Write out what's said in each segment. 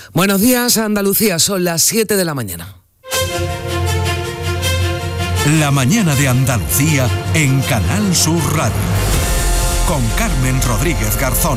Buenos días, Andalucía, son las 7 de la mañana. La mañana de Andalucía en Canal Sur Radio. Con Carmen Rodríguez Garzón.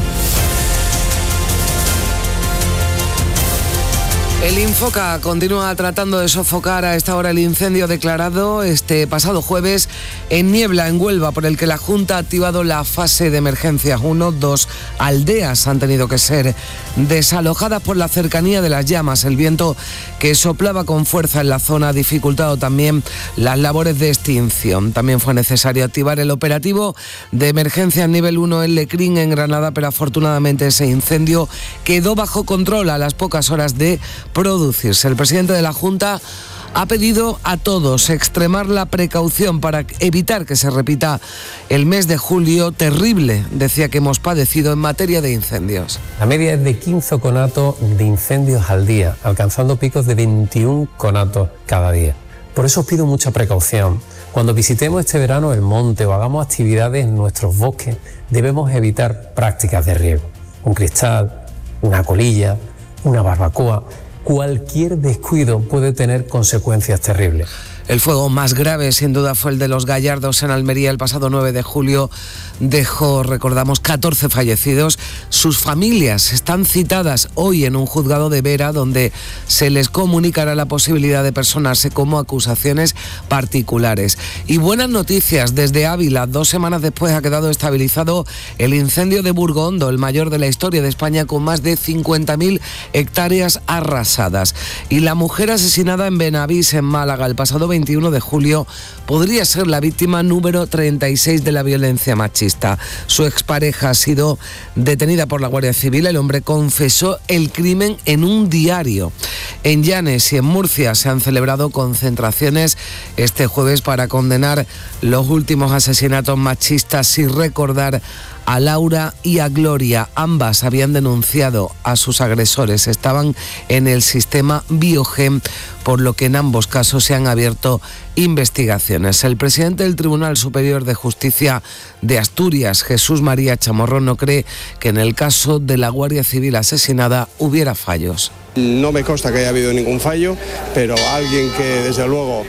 El Infoca continúa tratando de sofocar a esta hora el incendio declarado este pasado jueves en Niebla, en Huelva, por el que la Junta ha activado la fase de emergencia 1. 2 aldeas han tenido que ser desalojadas por la cercanía de las llamas. El viento que soplaba con fuerza en la zona ha dificultado también las labores de extinción. También fue necesario activar el operativo de emergencia nivel 1 en Lecrín, en Granada, pero afortunadamente ese incendio quedó bajo control a las pocas horas de producirse. El presidente de la Junta ha pedido a todos extremar la precaución para evitar que se repita el mes de julio terrible, decía, que hemos padecido en materia de incendios. La media es de 15 conatos de incendios al día, alcanzando picos de 21 conatos cada día. Por eso os pido mucha precaución. Cuando visitemos este verano el monte o hagamos actividades en nuestros bosques, debemos evitar prácticas de riesgo. Un cristal, una colilla, una barbacoa. Cualquier descuido puede tener consecuencias terribles. El fuego más grave, sin duda, fue el de Los Gallardos en Almería el pasado 9 de julio. Dejó, recordamos, 14 fallecidos. Sus familias están citadas hoy en un juzgado de Vera, donde se les comunicará la posibilidad de personarse como acusaciones particulares. Y buenas noticias desde Ávila. 2 semanas después ha quedado estabilizado el incendio de Burgondo, el mayor de la historia de España, con más de 50.000 hectáreas arrasadas. Y la mujer asesinada en Benavís, en Málaga, el pasado 21 de julio, podría ser la víctima número 36 de la violencia machista. Su expareja ha sido detenida por la Guardia Civil. El hombre confesó el crimen en un diario. En Llanes y en Murcia se han celebrado concentraciones este jueves para condenar los últimos asesinatos machistas y recordar a Laura y a Gloria. Ambas habían denunciado a sus agresores. Estaban en el sistema Biogen, por lo que en ambos casos se han abierto investigaciones. El presidente del Tribunal Superior de Justicia de Asturias, Jesús María Chamorro, no cree que en el caso de la Guardia Civil asesinada hubiera fallos. No me consta que haya habido ningún fallo, pero alguien que desde luego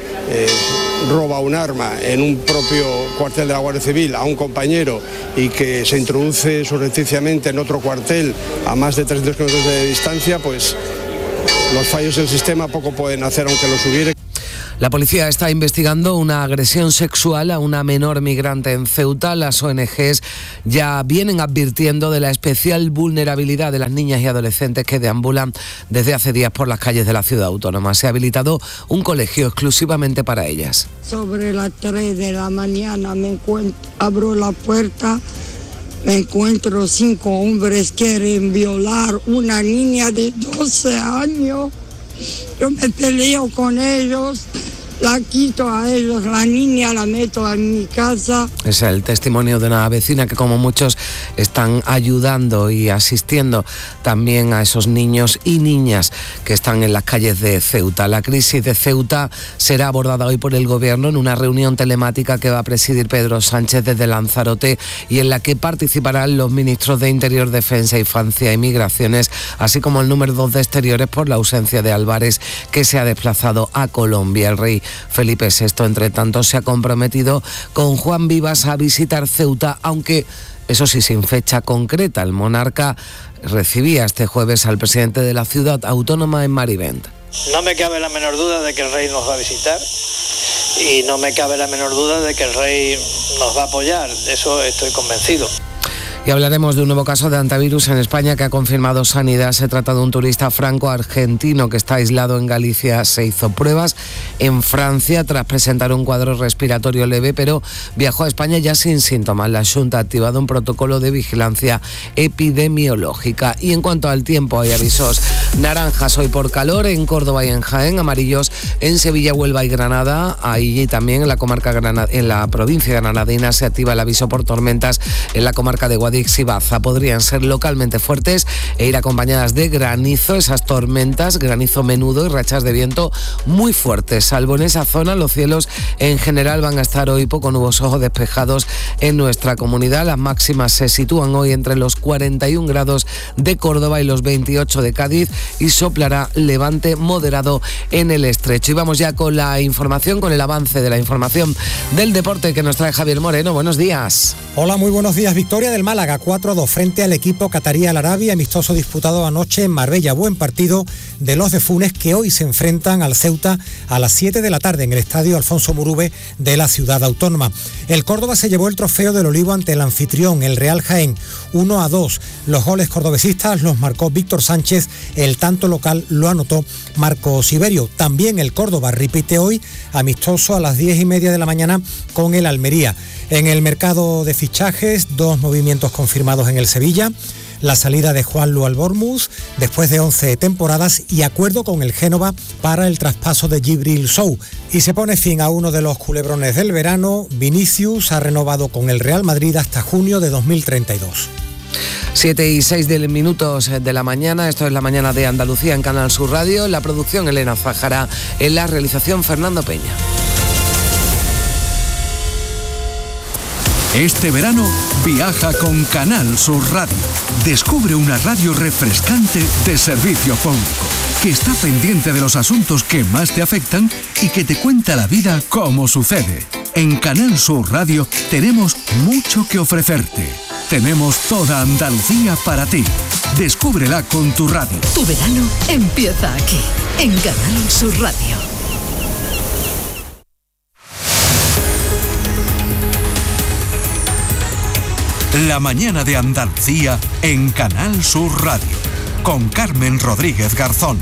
roba un arma en un propio cuartel de la Guardia Civil a un compañero y que se introduce surrepticiamente en otro cuartel a más de 300 kilómetros de distancia, pues los fallos del sistema poco pueden hacer, aunque los hubiere. La policía está investigando una agresión sexual a una menor migrante en Ceuta. Las ONGs ya vienen advirtiendo de la especial vulnerabilidad de las niñas y adolescentes que deambulan desde hace días por las calles de la ciudad autónoma. Se ha habilitado un colegio exclusivamente para ellas. Sobre las 3 de la mañana abro la puerta, me encuentro 5 hombres que quieren violar una niña de 12 años. Yo me peleo con ellos, la quito a ellos, la niña la meto en mi casa. Es el testimonio de una vecina que, como muchos, están ayudando y asistiendo también a esos niños y niñas que están en las calles de Ceuta. La crisis de Ceuta será abordada hoy por el Gobierno en una reunión telemática que va a presidir Pedro Sánchez desde Lanzarote y en la que participarán los ministros de Interior, Defensa, Infancia y Migraciones, así como el número 2 de Exteriores por la ausencia de Álvarez, que se ha desplazado a Colombia. El rey Felipe VI, entre tanto, se ha comprometido con Juan Vivas a visitar Ceuta, aunque eso sí, sin fecha concreta. El monarca recibía este jueves al presidente de la ciudad autónoma en Marivent. No me cabe la menor duda de que el rey nos va a visitar y no me cabe la menor duda de que el rey nos va a apoyar, de eso estoy convencido. Y hablaremos de un nuevo caso de hantavirus en España que ha confirmado Sanidad. Se trata de un turista franco-argentino que está aislado en Galicia. Se hizo pruebas en Francia tras presentar un cuadro respiratorio leve, pero viajó a España ya sin síntomas. La Xunta ha activado un protocolo de vigilancia epidemiológica. Y en cuanto al tiempo, hay avisos naranjas hoy por calor en Córdoba y en Jaén, amarillos en Sevilla, Huelva y Granada. Ahí también en la comarca en la provincia granadina se activa el aviso por tormentas en la comarca de Guadalajara Cadix y Baza. Podrían ser localmente fuertes e ir acompañadas de granizo, esas tormentas, granizo menudo y rachas de viento muy fuertes. Salvo en esa zona, los cielos en general van a estar hoy poco nubosos o despejados en nuestra comunidad. Las máximas se sitúan hoy entre los 41 grados de Córdoba y los 28 de Cádiz y soplará levante moderado en el estrecho. Y vamos ya con la información, con el avance de la información del deporte que nos trae Javier Moreno. Buenos días. Hola, muy buenos días. Victoria del Málaga 4-2 frente al equipo catarí Al Arabi, amistoso disputado anoche en Marbella. Buen partido de los de Funes, que hoy se enfrentan al Ceuta a las 7 de la tarde en el estadio Alfonso Murube de la ciudad autónoma. El Córdoba se llevó el trofeo del Olivo ante el anfitrión, el Real Jaén, 1-2. Los goles cordobesistas los marcó Víctor Sánchez, el tanto local lo anotó Marco Siberio. También el Córdoba repite hoy amistoso a las 10:30 de la mañana con el Almería. En el mercado de fichajes, 2 movimientos confirmados en el Sevilla: la salida de Juanlu al Bournemouth después de 11 temporadas y acuerdo con el Génova para el traspaso de Djibril Sow. Y se pone fin a uno de los culebrones del verano. Vinicius ha renovado con el Real Madrid hasta junio de 2032. 7:06 minutos de la mañana, esto es La Mañana de Andalucía en Canal Sur Radio. En la producción Elena Zájara, en la realización Fernando Peña. Este verano viaja con Canal Sur Radio. Descubre una radio refrescante de servicio público, que está pendiente de los asuntos que más te afectan y que te cuenta la vida como sucede. En Canal Sur Radio tenemos mucho que ofrecerte. Tenemos toda Andalucía para ti. Descúbrela con tu radio. Tu verano empieza aquí, en Canal Sur Radio. La Mañana de Andalucía en Canal Sur Radio, con Carmen Rodríguez Garzón.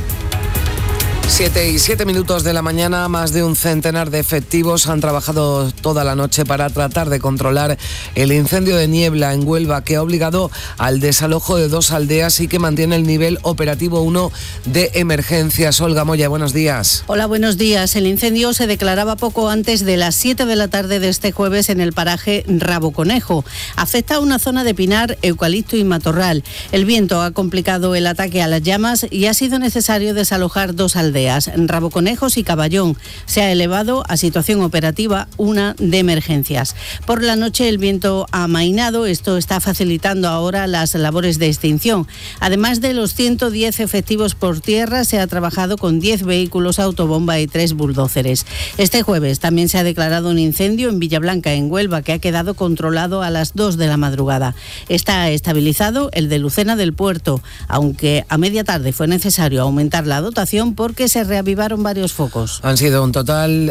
7:07 minutos de la mañana, más de un centenar de efectivos han trabajado toda la noche para tratar de controlar el incendio de niebla en Huelva, que ha obligado al desalojo de 2 aldeas y que mantiene el nivel operativo 1 de emergencias. Olga Moya, buenos días. Hola, buenos días. El incendio se declaraba poco antes de las 7 de la tarde de este jueves en el paraje Rabo Conejo. Afecta a una zona de pinar, eucalipto y matorral. El viento ha complicado el ataque a las llamas y ha sido necesario desalojar 2 aldeas. Raboconejos y Caballón. Se ha elevado a situación operativa 1 de emergencias. Por la noche el viento ha amainado, esto está facilitando ahora las labores de extinción. Además de los 110 efectivos por tierra, se ha trabajado con 10 vehículos autobomba y 3 bulldóceres. Este jueves también se ha declarado un incendio en Villablanca, en Huelva, que ha quedado controlado a las 2 de la madrugada. Está estabilizado el de Lucena del Puerto, aunque a media tarde fue necesario aumentar la dotación porque se reavivaron varios focos. Ha sido en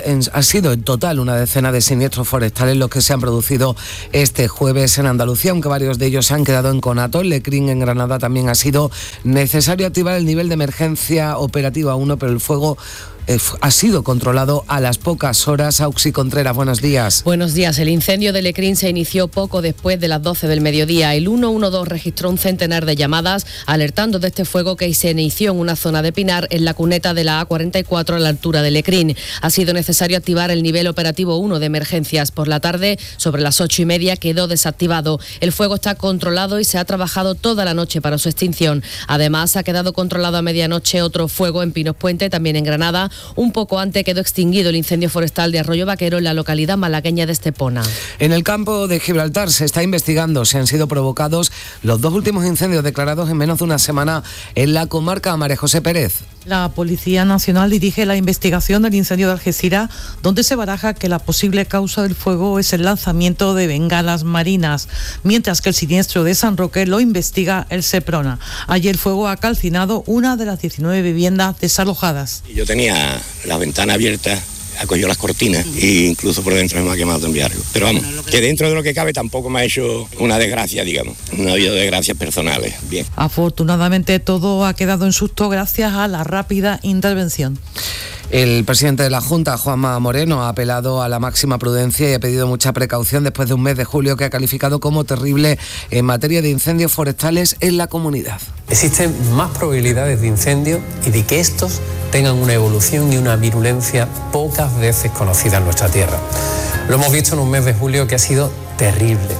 total una decena de siniestros forestales los que se han producido este jueves en Andalucía, aunque varios de ellos se han quedado en conato. En Lecrín, en Granada, también ha sido necesario activar el nivel de emergencia operativa 1, pero el fuego ha sido controlado a las pocas horas. Auxi Contreras, buenos días. Buenos días. El incendio de Lecrín se inició poco después de las 12 del mediodía. El 112 registró un centenar de llamadas alertando de este fuego que se inició en una zona de pinar en la cuneta de la A44 a la altura de Lecrín. Ha sido necesario activar el nivel operativo 1 de emergencias. Por la tarde, sobre las 8:30, quedó desactivado. El fuego está controlado y se ha trabajado toda la noche para su extinción. Además, ha quedado controlado a medianoche otro fuego en Pinos Puente, también en Granada. Un poco antes quedó extinguido el incendio forestal de Arroyo Vaquero en la localidad malagueña de Estepona. En el campo de Gibraltar se está investigando si han sido provocados los 2 últimos incendios declarados en menos de una semana en la comarca. María José Pérez. La Policía Nacional dirige la investigación del incendio de Algeciras, donde se baraja que la posible causa del fuego es el lanzamiento de bengalas marinas, mientras que el siniestro de San Roque lo investiga el Seprona. Allí el fuego ha calcinado una de las 19 viviendas desalojadas. Yo tenía la ventana abierta, acogió las cortinas e incluso por dentro me ha quemado también algo. Pero vamos, que dentro de lo que cabe tampoco me ha hecho una desgracia, digamos. No ha habido desgracias personales. Bien. Afortunadamente todo ha quedado en susto gracias a la rápida intervención. El presidente de la Junta, Juanma Moreno, ha apelado a la máxima prudencia y ha pedido mucha precaución después de un mes de julio que ha calificado como terrible en materia de incendios forestales en la comunidad. Existen más probabilidades de incendio y de que estos tengan una evolución y una virulencia pocas veces conocida en nuestra tierra. Lo hemos visto en un mes de julio que ha sido terrible.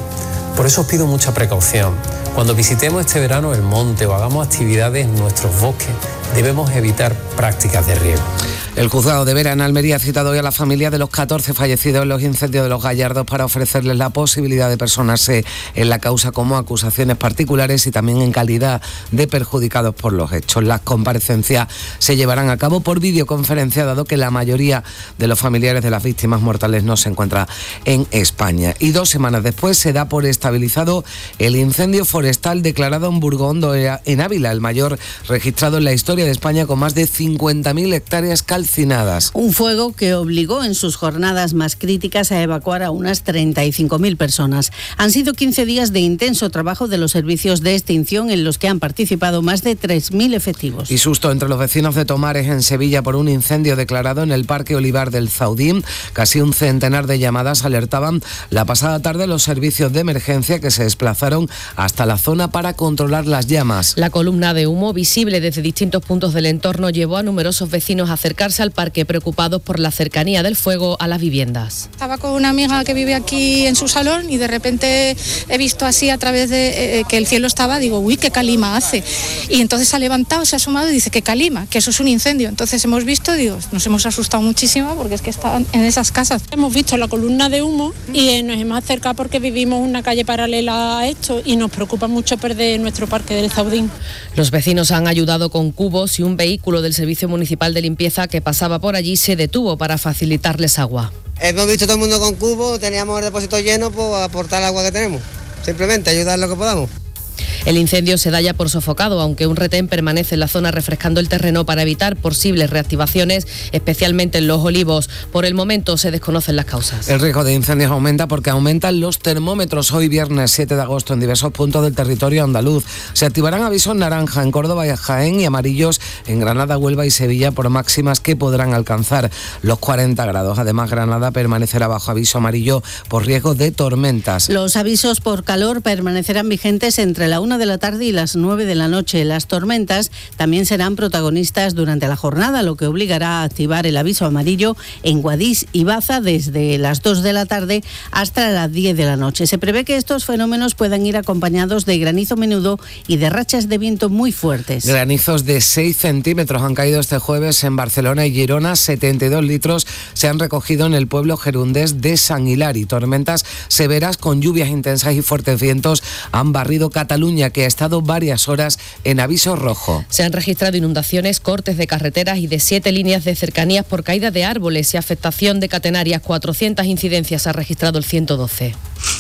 Por eso os pido mucha precaución. Cuando visitemos este verano el monte o hagamos actividades en nuestros bosques, debemos evitar prácticas de riesgo. El juzgado de Vera en Almería ha citado hoy a la familia de los 14 fallecidos en los incendios de Los Gallardos para ofrecerles la posibilidad de personarse en la causa como acusaciones particulares y también en calidad de perjudicados por los hechos. Las comparecencias se llevarán a cabo por videoconferencia, dado que la mayoría de los familiares de las víctimas mortales no se encuentra en España. Y 2 semanas después se da por estabilizado el incendio forestal declarado en Burgondo, en Ávila, el mayor registrado en la historia de España, con más de 50.000 hectáreas calcinadas. Un fuego que obligó en sus jornadas más críticas a evacuar a unas 35.000 personas. Han sido 15 días de intenso trabajo de los servicios de extinción en los que han participado más de 3.000 efectivos. Y susto entre los vecinos de Tomares, en Sevilla, por un incendio declarado en el Parque Olivar del Zaudín. Casi un centenar de llamadas alertaban la pasada tarde los servicios de emergencia, que se desplazaron hasta la zona para controlar las llamas. La columna de humo visible desde distintos puntos del entorno llevó a numerosos vecinos a acercarse al parque, preocupados por la cercanía del fuego a las viviendas. Estaba con una amiga que vive aquí en su salón y de repente he visto así a través de que el cielo estaba, digo, uy, qué calima hace. Y entonces se ha levantado, se ha asomado y dice, qué calima, que eso es un incendio. Entonces hemos visto, digo, nos hemos asustado muchísimo porque es que estaban en esas casas. Hemos visto la columna de humo y nos hemos acercado porque vivimos una calle paralela a esto y nos preocupa mucho perder nuestro parque del Zaudín. Los vecinos han ayudado con cubos y un vehículo del Servicio Municipal de Limpieza que pasaba por allí se detuvo para facilitarles agua. Hemos visto todo el mundo con cubos, teníamos el depósito lleno, pues aportar el agua que tenemos. Simplemente ayudar lo que podamos. El incendio se da ya por sofocado, aunque un retén permanece en la zona refrescando el terreno para evitar posibles reactivaciones, especialmente en Los Olivos. Por el momento se desconocen las causas. El riesgo de incendios aumenta porque aumentan los termómetros. Hoy viernes 7 de agosto en diversos puntos del territorio andaluz. Se activarán avisos naranja en Córdoba y Jaén y amarillos en Granada, Huelva y Sevilla por máximas que podrán alcanzar los 40 grados. Además, Granada permanecerá bajo aviso amarillo por riesgo de tormentas. Los avisos por calor permanecerán vigentes entre la 1 de la tarde y las 9 de la noche. Las tormentas también serán protagonistas durante la jornada, lo que obligará a activar el aviso amarillo en Guadix y Baza desde las 2 de la tarde hasta las 10 de la noche. Se prevé que estos fenómenos puedan ir acompañados de granizo menudo y de rachas de viento muy fuertes. Granizos de 6 centímetros han caído este jueves en Barcelona y Girona. 72 litros se han recogido en el pueblo gerundés de San Hilari. Tormentas severas con lluvias intensas y fuertes vientos han barrido Cataluña, que ha estado varias horas en aviso rojo. Se han registrado inundaciones, cortes de carreteras y de 7 líneas de cercanías por caída de árboles y afectación de catenarias. 400 incidencias ha registrado el 112.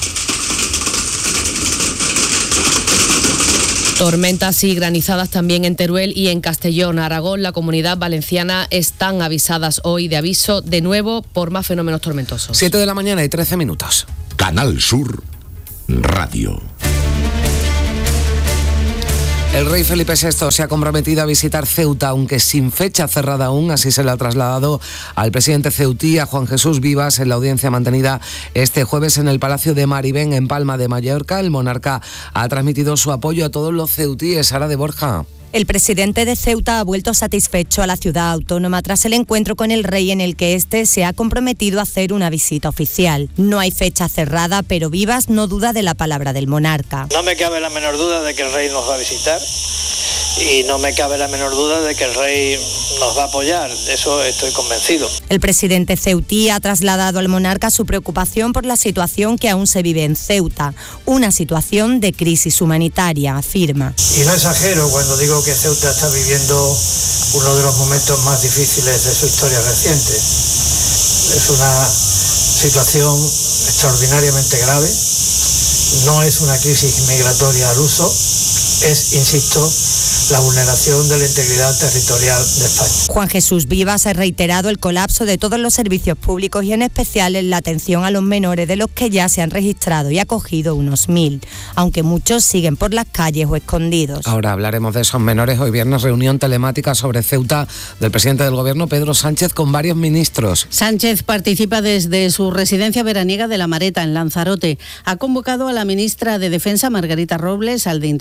Tormentas y granizadas también en Teruel y en Castellón. Aragón, la Comunidad Valenciana están avisadas hoy de aviso de nuevo por más fenómenos tormentosos. 7 de la mañana y 13 minutos. Canal Sur Radio. El rey Felipe VI se ha comprometido a visitar Ceuta, aunque sin fecha cerrada aún. Así se le ha trasladado al presidente ceutí, a Juan Jesús Vivas, en la audiencia mantenida este jueves en el Palacio de Maribén, en Palma de Mallorca. El monarca ha transmitido su apoyo a todos los ceutíes. Sara de Borja. El presidente de Ceuta ha vuelto satisfecho a la ciudad autónoma tras el encuentro con el rey, en el que este se ha comprometido a hacer una visita oficial. No hay fecha cerrada, pero Vivas no duda de la palabra del monarca. No me cabe la menor duda de que el rey nos va a visitar y no me cabe la menor duda de que el rey nos va a apoyar. De eso estoy convencido. El presidente ceutí ha trasladado al monarca su preocupación por la situación que aún se vive en Ceuta, una situación de crisis humanitaria, afirma. Y no exagero cuando digo que Ceuta está viviendo uno de los momentos más difíciles de su historia reciente. Es una situación extraordinariamente grave, no es una crisis migratoria al uso, es, insisto, la vulneración de la integridad territorial de España. Juan Jesús Vivas ha reiterado el colapso de todos los servicios públicos y en especial en la atención a los menores, de los que ya se han registrado y acogido unos 1.000, aunque muchos siguen por las calles o escondidos. Ahora hablaremos de esos menores. Hoy viernes, reunión telemática sobre Ceuta del presidente del Gobierno, Pedro Sánchez, con varios ministros. Sánchez participa desde su residencia veraniega de La Mareta, en Lanzarote. Ha convocado a la ministra de Defensa, Margarita Robles, al de Interior,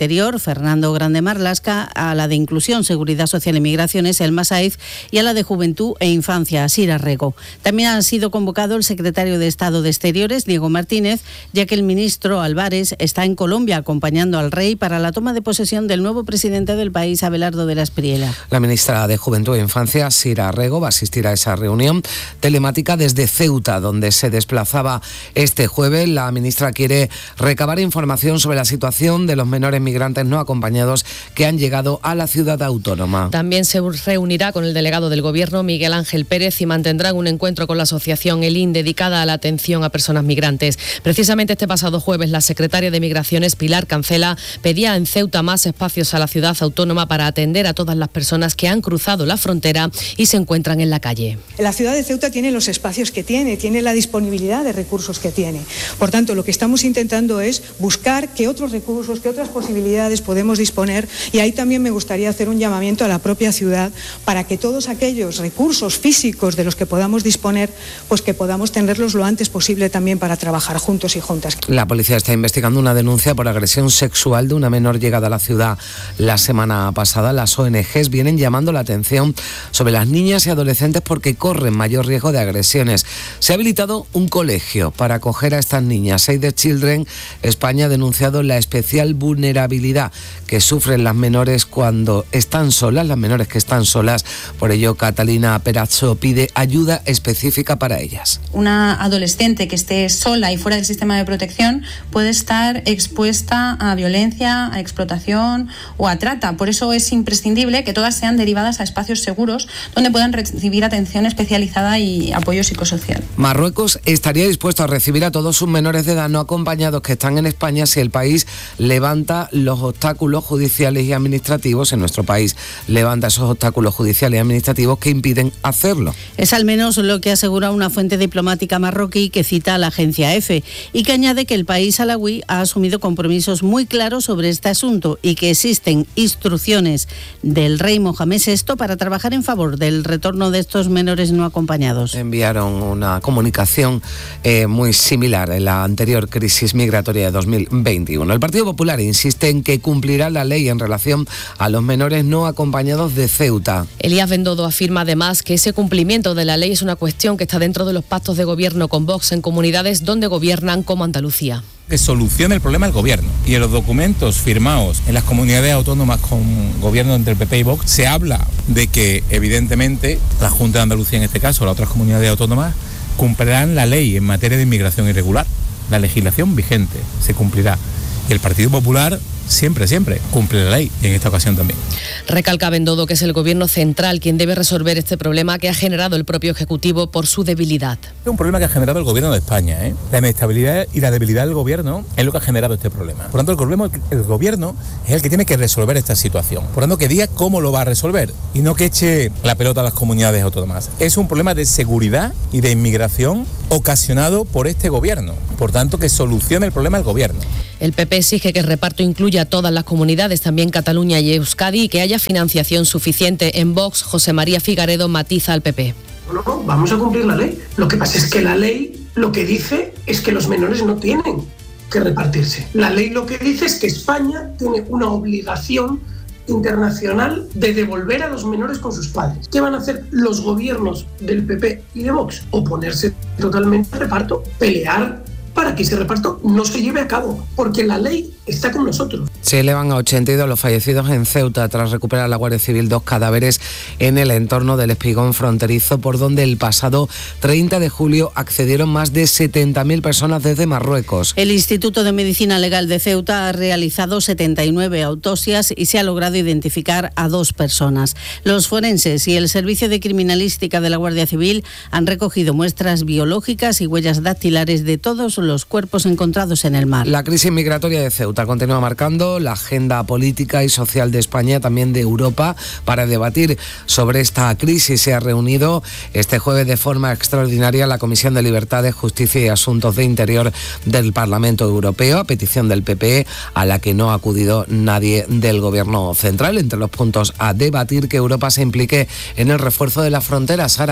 Fernando Grande Marlasca, a la de Inclusión, Seguridad Social y Migraciones, Elma Saiz, y a la de Juventud e Infancia, Sira Rego. También ha sido convocado el secretario de Estado de Exteriores, Diego Martínez, ya que el ministro Álvarez está en Colombia acompañando al rey para la toma de posesión del nuevo presidente del país, Abelardo de la Espriella. La ministra de Juventud e Infancia, Sira Rego, va a asistir a esa reunión telemática desde Ceuta, donde se desplazaba este jueves. La ministra quiere recabar información sobre la situación de los menores migrantes no acompañados que han llegado a la ciudad autónoma. También se reunirá con el delegado del Gobierno, Miguel Ángel Pérez, y mantendrán un encuentro con la asociación ELIN dedicada a la atención a personas migrantes. Precisamente este pasado jueves, la secretaria de Migraciones, Pilar Cancela, pedía en Ceuta más espacios a la ciudad autónoma para atender a todas las personas que han cruzado la frontera y se encuentran en la calle. La ciudad de Ceuta tiene los espacios que tiene la disponibilidad de recursos que tiene. Por tanto, lo que estamos intentando es buscar qué otros recursos, qué otras posibilidades podemos disponer, y ahí también me gustaría hacer un llamamiento a la propia ciudad para que todos aquellos recursos físicos de los que podamos disponer, pues que podamos tenerlos lo antes posible también para trabajar juntos y juntas. La policía está investigando una denuncia por agresión sexual de una menor llegada a la ciudad la semana pasada. Las ONGs vienen llamando la atención sobre las niñas y adolescentes porque corren mayor riesgo de agresiones. Se ha habilitado un colegio para acoger a estas niñas. Save the Children España ha denunciado la especial vulnerabilidad que sufren las menores cuando están solas, las menores que están solas. Por ello, Catalina Perazzo pide ayuda específica para ellas. Una adolescente que esté sola y fuera del sistema de protección puede estar expuesta a violencia, a explotación o a trata. Por eso es imprescindible que todas sean derivadas a espacios seguros donde puedan recibir atención especializada y apoyo psicosocial. Marruecos estaría dispuesto a recibir a todos sus menores de edad no acompañados que están en España si el país levanta los obstáculos judiciales y administrativos, en nuestro país levanta esos obstáculos judiciales y administrativos que impiden hacerlo. Es al menos lo que asegura una fuente diplomática marroquí que cita a la agencia EFE y que añade que el país alauí ha asumido compromisos muy claros sobre este asunto y que existen instrucciones del rey Mohamed VI para trabajar en favor del retorno de estos menores no acompañados. Enviaron una comunicación muy similar en la anterior crisis migratoria de 2021. El Partido Popular insiste en que cumplirá la ley en relación a los menores no acompañados de Ceuta. Elías Bendodo afirma además que ese cumplimiento de la ley es una cuestión que está dentro de los pactos de gobierno con Vox en comunidades donde gobiernan como Andalucía. Que solucione el problema el gobierno. Y en los documentos firmados en las comunidades autónomas con gobierno entre el PP y Vox se habla de que evidentemente la Junta de Andalucía, en este caso, las otras comunidades autónomas, cumplirán la ley en materia de inmigración irregular. La legislación vigente se cumplirá. Y el Partido Popular siempre cumple la ley, y en esta ocasión también. Recalca Bendodo que es el Gobierno central quien debe resolver este problema que ha generado el propio Ejecutivo por su debilidad. Es un problema que ha generado el Gobierno de España. La inestabilidad y la debilidad del Gobierno es lo que ha generado este problema. Por tanto, el Gobierno es el que tiene que resolver esta situación. Por tanto, que diga cómo lo va a resolver y no que eche la pelota a las comunidades autónomas. Es un problema de seguridad y de inmigración ocasionado por este Gobierno. Por tanto, que solucione el problema el Gobierno. El PP exige que el reparto incluya a todas las comunidades, también Cataluña y Euskadi, y que haya financiación suficiente. En Vox, José María Figaredo matiza al PP. No, vamos a cumplir la ley. Lo que pasa es que la ley lo que dice es que los menores no tienen que repartirse. La ley lo que dice es que España tiene una obligación internacional de devolver a los menores con sus padres. ¿Qué van a hacer los gobiernos del PP y de Vox? Oponerse totalmente al reparto, pelear para que ese reparto no se lleve a cabo, porque la ley está con nosotros. Se elevan a 82 los fallecidos en Ceuta tras recuperar la Guardia Civil 2 cadáveres en el entorno del espigón fronterizo, por donde el pasado 30 de julio accedieron más de 70.000 personas desde Marruecos. El Instituto de Medicina Legal de Ceuta ha realizado 79 autopsias y se ha logrado identificar a 2 personas. Los forenses y el Servicio de Criminalística de la Guardia Civil han recogido muestras biológicas y huellas dactilares de todos los cuerpos encontrados en el mar. La crisis migratoria de Ceuta continúa marcando la agenda política y social de España, también de Europa. Para debatir sobre esta crisis se ha reunido este jueves de forma extraordinaria la Comisión de Libertades, Justicia y Asuntos de Interior del Parlamento Europeo, a petición del PP, a la que no ha acudido nadie del Gobierno central. Entre los puntos a debatir, que Europa se implique en el refuerzo de la frontera. Sara.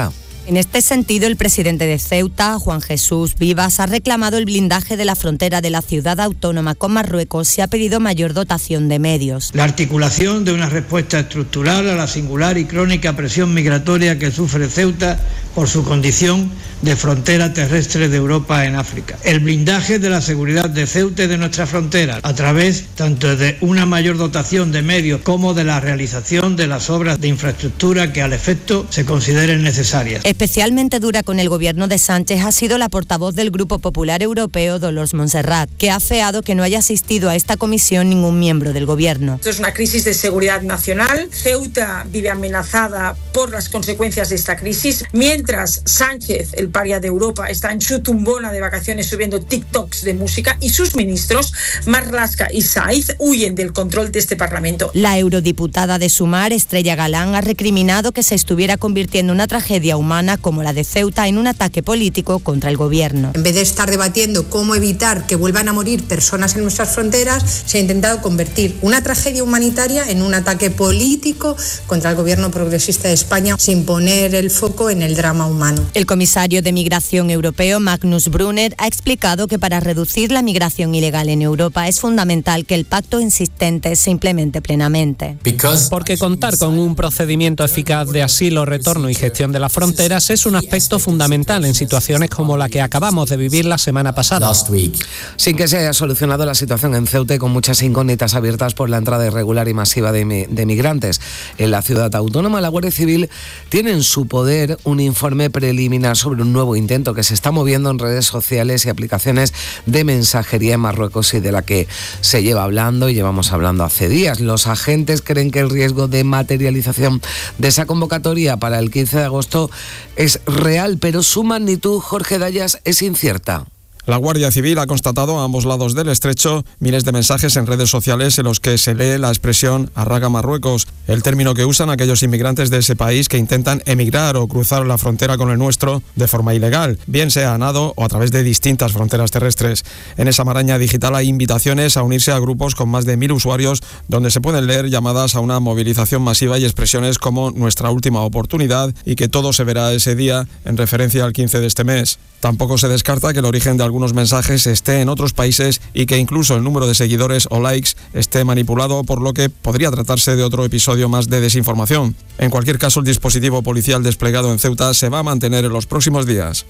En este sentido, el presidente de Ceuta, Juan Jesús Vivas, ha reclamado el blindaje de la frontera de la ciudad autónoma con Marruecos y ha pedido mayor dotación de medios. La articulación de una respuesta estructural a la singular y crónica presión migratoria que sufre Ceuta por su condición de frontera terrestre de Europa en África. El blindaje de la seguridad de Ceuta y de nuestra frontera a través tanto de una mayor dotación de medios como de la realización de las obras de infraestructura que al efecto se consideren necesarias. Especialmente dura con el gobierno de Sánchez ha sido la portavoz del Grupo Popular Europeo, Dolors Montserrat, que ha afeado que no haya asistido a esta comisión ningún miembro del gobierno. Esto es una crisis de seguridad nacional. Ceuta vive amenazada por las consecuencias de esta crisis, mientras Sánchez, el paria de Europa, está en su tumbona de vacaciones subiendo TikToks de música y sus ministros, Marlaska y Saiz, huyen del control de este Parlamento. La eurodiputada de Sumar, Estrella Galán, ha recriminado que se estuviera convirtiendo una tragedia humana como la de Ceuta en un ataque político contra el gobierno. En vez de estar debatiendo cómo evitar que vuelvan a morir personas en nuestras fronteras, se ha intentado convertir una tragedia humanitaria en un ataque político contra el gobierno progresista de España, sin poner el foco en el drama humano. El comisario de Migración europeo, Magnus Brunner, ha explicado que para reducir la migración ilegal en Europa es fundamental que el pacto insistente se implemente plenamente. Porque contar con un procedimiento eficaz de asilo, retorno y gestión de las fronteras es un aspecto fundamental en situaciones como la que acabamos de vivir la semana pasada. Sin que se haya solucionado la situación en Ceuta y con muchas incógnitas abiertas por la entrada irregular y masiva de migrantes en la ciudad autónoma, la Guardia Civil tiene en su poder un informe preliminar sobre un nuevo intento que se está moviendo en redes sociales y aplicaciones de mensajería en Marruecos y de la que se lleva hablando y llevamos hablando hace días. Los agentes creen que el riesgo de materialización de esa convocatoria para el 15 de agosto es real, pero su magnitud, Jorge Dayas, es incierta. La Guardia Civil ha constatado a ambos lados del estrecho miles de mensajes en redes sociales en los que se lee la expresión "arraga Marruecos", el término que usan aquellos inmigrantes de ese país que intentan emigrar o cruzar la frontera con el nuestro de forma ilegal, bien sea a nado o a través de distintas fronteras terrestres. En esa maraña digital hay invitaciones a unirse a grupos con más de 1.000 usuarios donde se pueden leer llamadas a una movilización masiva y expresiones como "nuestra última oportunidad" y que todo se verá ese día, en referencia al 15 de este mes. Tampoco se descarta que el origen de algunos mensajes esté en otros países y que incluso el número de seguidores o likes esté manipulado, por lo que podría tratarse de otro episodio más de desinformación. En cualquier caso, el dispositivo policial desplegado en Ceuta se va a mantener en los próximos días.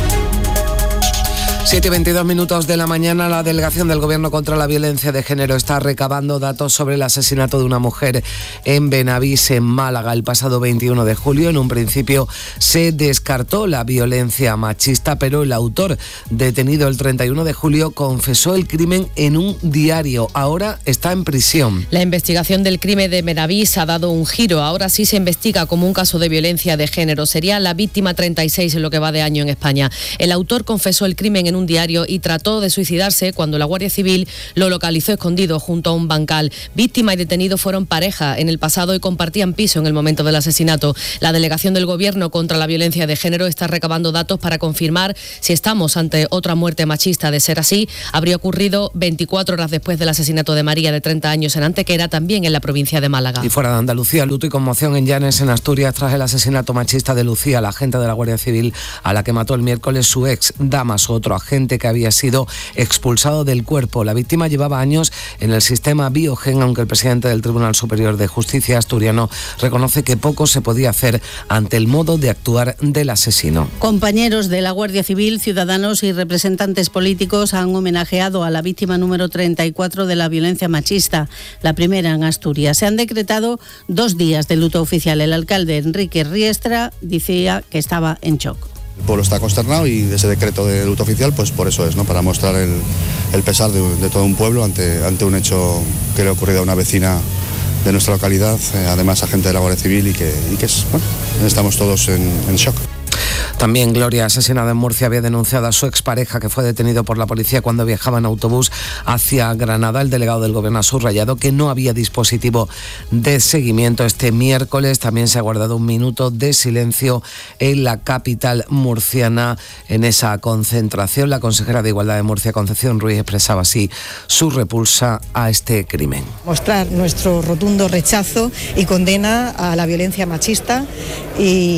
7:22 de la mañana, la delegación del Gobierno contra la violencia de género está recabando datos sobre el asesinato de una mujer en Benavís, en Málaga, el pasado 21 de julio. En un principio se descartó la violencia machista, pero el autor, detenido el 31 de julio, confesó el crimen en un diario. Ahora está en prisión. La investigación del crimen de Benavís ha dado un giro. Ahora sí se investiga como un caso de violencia de género. Sería la víctima 36 en lo que va de año en España. El autor confesó el crimen en un diario y trató de suicidarse cuando la Guardia Civil lo localizó escondido junto a un bancal. Víctima y detenido fueron pareja en el pasado y compartían piso en el momento del asesinato. La delegación del Gobierno contra la violencia de género está recabando datos para confirmar si estamos ante otra muerte machista. De ser así, habría ocurrido 24 horas después del asesinato de María, de 30 años, en Antequera, también en la provincia de Málaga. Y fuera de Andalucía, luto y conmoción en Llanes, en Asturias, tras el asesinato machista de Lucía, la agente de la Guardia Civil a la que mató el miércoles su ex Damaso, otro agente que había sido expulsado del cuerpo. La víctima llevaba años en el sistema Biogen, aunque el presidente del Tribunal Superior de Justicia asturiano reconoce que poco se podía hacer ante el modo de actuar del asesino. Compañeros de la Guardia Civil, ciudadanos y representantes políticos han homenajeado a la víctima número 34 de la violencia machista, la primera en Asturias. Se han decretado 2 días de luto oficial. El alcalde Enrique Riestra decía que estaba en shock. El pueblo está consternado y ese decreto de luto oficial, pues por eso es, ¿no? Para mostrar el pesar de todo un pueblo ante un hecho que le ha ocurrido a una vecina de nuestra localidad, además agente de la Guardia Civil y que es, bueno, estamos todos en shock. También Gloria, asesinada en Murcia, había denunciado a su expareja, que fue detenido por la policía cuando viajaba en autobús hacia Granada. El delegado del Gobierno ha subrayado que no había dispositivo de seguimiento. Este miércoles también se ha guardado un minuto de silencio en la capital murciana en esa concentración. La consejera de Igualdad de Murcia, Concepción Ruiz, expresaba así su repulsa a este crimen. Mostrar nuestro rotundo rechazo y condena a la violencia machista y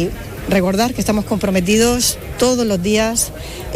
recordar que estamos comprometidos todos los días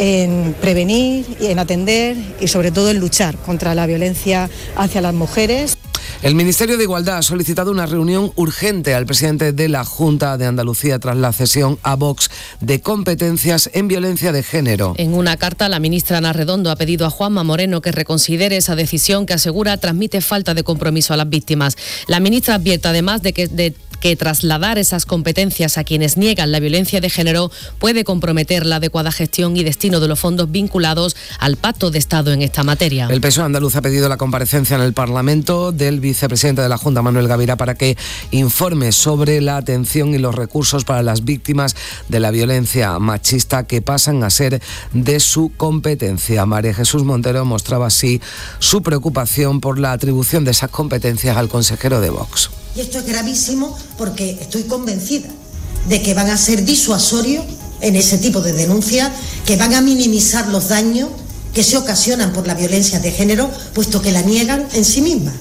en prevenir y en atender y sobre todo en luchar contra la violencia hacia las mujeres. El Ministerio de Igualdad ha solicitado una reunión urgente al presidente de la Junta de Andalucía tras la cesión a Vox de competencias en violencia de género. En una carta, la ministra Ana Redondo ha pedido a Juanma Moreno que reconsidere esa decisión que asegura transmite falta de compromiso a las víctimas. La ministra advierte además de que trasladar esas competencias a quienes niegan la violencia de género puede comprometer la adecuada gestión y destino de los fondos vinculados al Pacto de Estado en esta materia. El PSOE andaluz ha pedido la comparecencia en el Parlamento del vicepresidente de la Junta, Manuel Gavira, para que informe sobre la atención y los recursos para las víctimas de la violencia machista que pasan a ser de su competencia. María Jesús Montero mostraba así su preocupación por la atribución de esas competencias al consejero de Vox. Y esto es gravísimo porque estoy convencida de que van a ser disuasorios en ese tipo de denuncias, que van a minimizar los daños que se ocasionan por la violencia de género, puesto que la niegan en sí misma.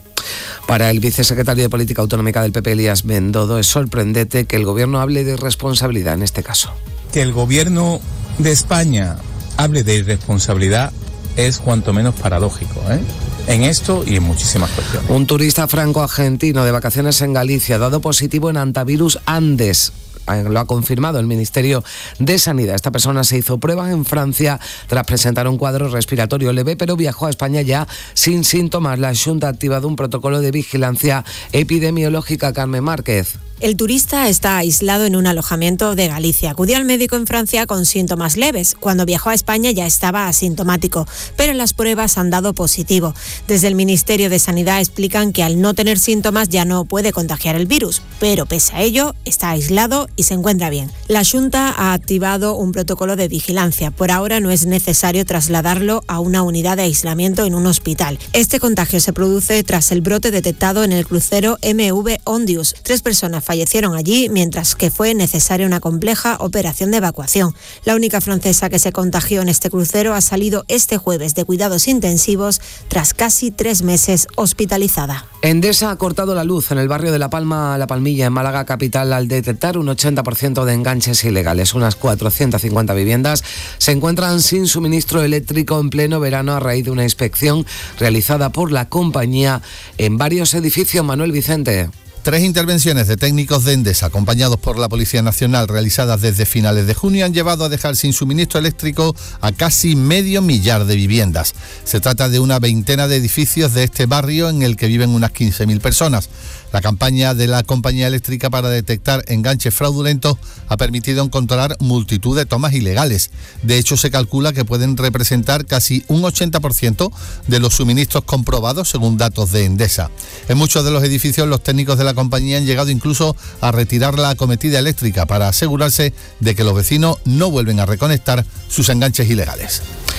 Para el vicesecretario de Política Autonómica del PP, Elías Bendodo, es sorprendente que el Gobierno hable de irresponsabilidad en este caso. Que el Gobierno de España hable de irresponsabilidad es cuanto menos paradójico, en esto y en muchísimas cuestiones. Un turista franco-argentino de vacaciones en Galicia ha dado positivo en hantavirus Andes. Lo ha confirmado el Ministerio de Sanidad. Esta persona se hizo pruebas en Francia tras presentar un cuadro respiratorio leve, pero viajó a España ya sin síntomas. La Xunta ha activado un protocolo de vigilancia epidemiológica. Carmen Márquez. El turista está aislado en un alojamiento de Galicia. Acudió al médico en Francia con síntomas leves. Cuando viajó a España ya estaba asintomático, pero las pruebas han dado positivo. Desde el Ministerio de Sanidad explican que al no tener síntomas ya no puede contagiar el virus, pero pese a ello está aislado y se encuentra bien. La Xunta ha activado un protocolo de vigilancia. Por ahora no es necesario trasladarlo a una unidad de aislamiento en un hospital. Este contagio se produce tras el brote detectado en el crucero MV Ondius. 3 personas fallecieron allí, mientras que fue necesaria una compleja operación de evacuación. La única francesa que se contagió en este crucero ha salido este jueves de cuidados intensivos tras casi 3 meses hospitalizada. Endesa ha cortado la luz en el barrio de La Palma, La Palmilla, en Málaga capital, al detectar un 80% de enganches ilegales. Unas 450 viviendas se encuentran sin suministro eléctrico en pleno verano a raíz de una inspección realizada por la compañía en varios edificios. Manuel Vicente. 3 intervenciones de técnicos de Endesa, acompañados por la Policía Nacional, realizadas desde finales de junio, han llevado a dejar sin suministro eléctrico a casi medio millar de viviendas. Se trata de una veintena de edificios de este barrio en el que viven unas 15.000 personas. La campaña de la compañía eléctrica para detectar enganches fraudulentos ha permitido encontrar multitud de tomas ilegales. De hecho, se calcula que pueden representar casi un 80% de los suministros comprobados, según datos de Endesa. En muchos de los edificios, los técnicos de la compañía han llegado incluso a retirar la acometida eléctrica para asegurarse de que los vecinos no vuelven a reconectar sus enganches ilegales.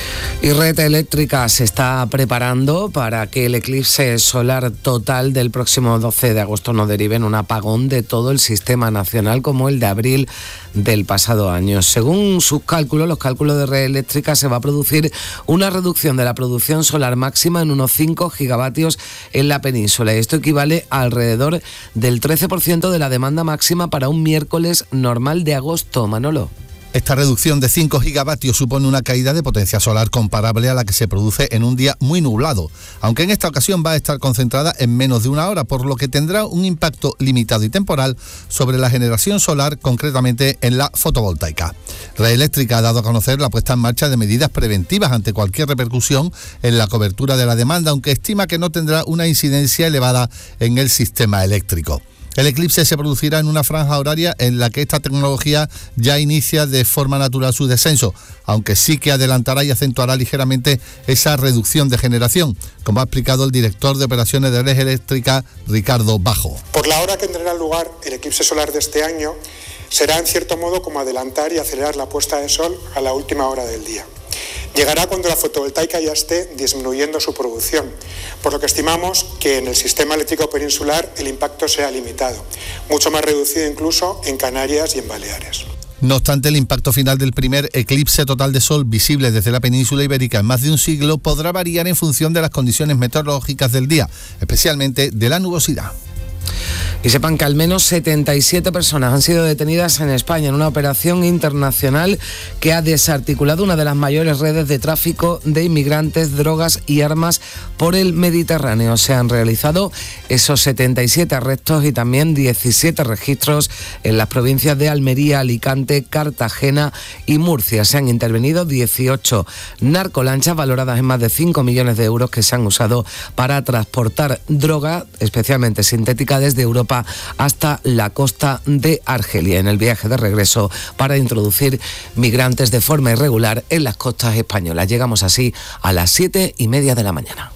Y Red Eléctrica se está preparando para que el eclipse solar total del próximo 12 de agosto no derive en un apagón de todo el sistema nacional como el de abril del pasado año. Según sus cálculos, los cálculos de Red Eléctrica, se va a producir una reducción de la producción solar máxima en unos 5 gigavatios en la península. Esto equivale a alrededor del 13% de la demanda máxima para un miércoles normal de agosto. Manolo. Esta reducción de 5 gigavatios supone una caída de potencia solar comparable a la que se produce en un día muy nublado, aunque en esta ocasión va a estar concentrada en menos de una hora, por lo que tendrá un impacto limitado y temporal sobre la generación solar, concretamente en la fotovoltaica. Red Eléctrica ha dado a conocer la puesta en marcha de medidas preventivas ante cualquier repercusión en la cobertura de la demanda, aunque estima que no tendrá una incidencia elevada en el sistema eléctrico. El eclipse se producirá en una franja horaria en la que esta tecnología ya inicia de forma natural su descenso, aunque sí que adelantará y acentuará ligeramente esa reducción de generación, como ha explicado el director de operaciones de Red Eléctrica, Ricardo Bajo. Por la hora que tendrá lugar el eclipse solar de este año, será en cierto modo como adelantar y acelerar la puesta de sol a la última hora del día. Llegará cuando la fotovoltaica ya esté disminuyendo su producción, por lo que estimamos que en el sistema eléctrico peninsular el impacto sea limitado, mucho más reducido incluso en Canarias y en Baleares. No obstante, el impacto final del primer eclipse total de sol visible desde la península ibérica en más de un siglo podrá variar en función de las condiciones meteorológicas del día, especialmente de la nubosidad. Y sepan que al menos 77 personas han sido detenidas en España en una operación internacional que ha desarticulado una de las mayores redes de tráfico de inmigrantes, drogas y armas por el Mediterráneo. Se han realizado esos 77 arrestos y también 17 registros en las provincias de Almería, Alicante, Cartagena y Murcia. Se han intervenido 18 narcolanchas valoradas en más de 5 millones de euros que se han usado para transportar droga, especialmente sintética, desde Europa hasta la costa de Argelia, en el viaje de regreso para introducir migrantes de forma irregular en las costas españolas. Llegamos así a las 7:30 de la mañana.